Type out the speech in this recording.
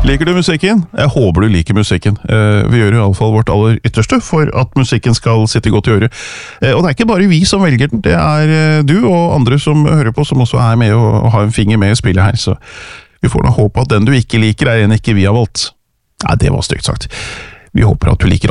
Liker du musikken? Jeg håper du liker musikken. Vi gjør i alle fall vårt aller ytterste for at musikken skal sitte godt i øret. Og det er ikke bare vi som velger den, det er du og andre som hører på, som også er med og har en finger med i spillet her, så vi får da håpe at den du ikke liker er en ikke vi har valgt. Nei, det var stygt sagt. Vi håper at du liker